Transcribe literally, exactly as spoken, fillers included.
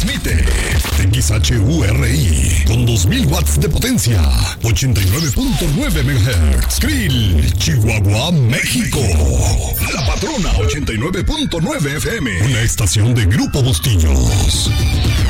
Transmite X H U R I con dos mil watts de potencia, ochenta y nueve punto nueve megahertz. Krill, Chihuahua, México. La Patrona, ochenta y nueve punto nueve F M. Una estación de Grupo Bustillos.